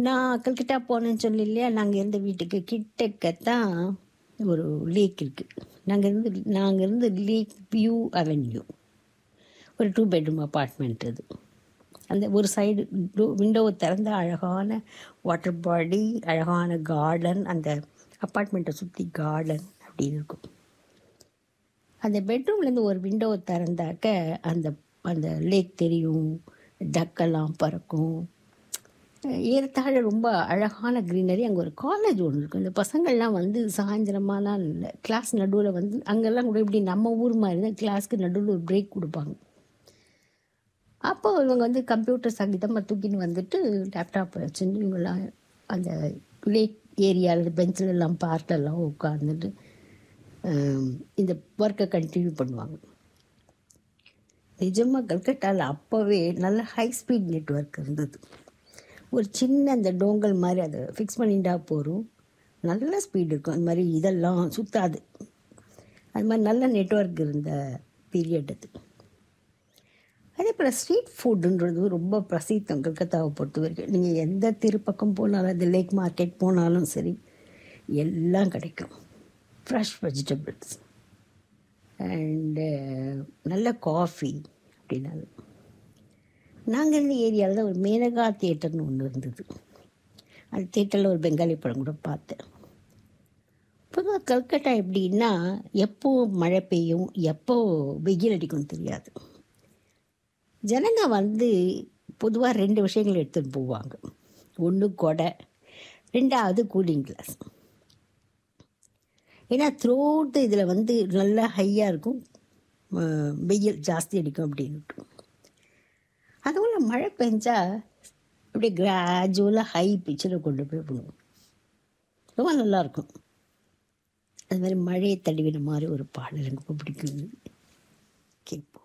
நான் கல்கட்டா போனேன்னு சொல்லி இல்லையா, நாங்கள் இருந்த வீட்டுக்கு கிட்டக்கத்தான் ஒரு லேக் இருக்குது. நாங்கள் இருந்து லேக் வியூ அவென்யூ, ஒரு 2 பெட்ரூம் அப்பார்ட்மெண்ட் அது. அந்த ஒரு சைடு விண்டோவை திறந்த அழகான வாட்டர் பாடி, அழகான கார்டன், அந்த அப்பார்ட்மெண்ட்டை சுற்றி கார்டன் அப்படின்னு இருக்கும். அந்த பெட்ரூம்லேருந்து ஒரு விண்டோவை திறந்தாக்க அந்த அந்த லேக் தெரியும், டக்கெல்லாம் பறக்கும். ஏறத்தாழ ரொம்ப அழகான க்ரீனரி. அங்கே ஒரு காலேஜ் ஒன்று இருக்கும். இந்த பசங்கள்லாம் வந்து சாயந்தரமானால் இல்லை, கிளாஸ் நடுவில் வந்து அங்கெல்லாம் கூட இப்படி நம்ம ஊர் மாதிரி தான் கிளாஸ்க்கு நடுவில் ஒரு பிரேக் கொடுப்பாங்க. அப்போ இவங்க வந்து கம்ப்யூட்டர் சகிதமாக தூக்கின்னு வந்துட்டு லேப்டாப்பை வச்சுட்டு இவங்கெல்லாம் அந்த லேக் ஏரியாவில் பெஞ்சிலெல்லாம் பார்க்கெல்லாம் உட்காந்துட்டு இந்த ஒர்க்கை கண்டினியூ பண்ணுவாங்க. நிஜமாக கல்கட்டாவில் அப்போவே நல்ல ஹை ஸ்பீட் நெட்ஒர்க் இருந்தது. ஒரு சின்ன அந்த டோங்கல் மாதிரி அதை ஃபிக்ஸ் பண்ணிட்டா போகும், நல்ல ஸ்பீடு இருக்கும். அது மாதிரி இதெல்லாம் சுற்றாது. அது மாதிரி நல்ல நெட்ஒர்க் இருந்த பீரியட் அது. அதே போல் ஸ்ட்ரீட் ஃபுட்டுன்றது ரொம்ப பிரசித்தம் கல்கத்தாவை பொறுத்த வரைக்கும். நீங்கள் எந்த திருப்பக்கம் போனாலும், அந்த லேக் மார்க்கெட் போனாலும் சரி, எல்லாம் கிடைக்கும். ஃப்ரெஷ் வெஜிடபிள்ஸ் அண்டு நல்ல காஃபி அப்படின்னாலும். நாங்கள் இருந்த ஏரியாவில் தான் ஒரு மேனகா தியேட்டர்னு ஒன்று இருந்தது. அந்த தியேட்டரில் ஒரு பெங்காலி படம் கூட பார்த்தேன். பொதுவாக கல்கட்டா எப்படின்னா, எப்போ மழை பெய்யும், எப்போ வெயில் அடிக்கும்னு தெரியாது. ஜனங்க வந்து பொதுவாக 2 விஷயங்கள் எடுத்துகிட்டு போவாங்க. ஒன்று கொடை, 2வது கூலிங் கிளாஸ். ஏன்னா த்ரூஅவுட் இதில் வந்து நல்லா ஹையாக இருக்கும், வெயில் ஜாஸ்தி அடிக்கும் அப்படின்ட்டு. அதுபோல் மழை பெஞ்சால் அப்படியே கிராஜுவலாக ஹை பிச்சில் கொண்டு போய் விடுவோம். ரொம்ப நல்லாயிருக்கும். அது மாதிரி மழையை தழுவின மாதிரி ஒரு பாடல் எனக்கு ரொம்ப பிடிக்கும். கேட்போம்.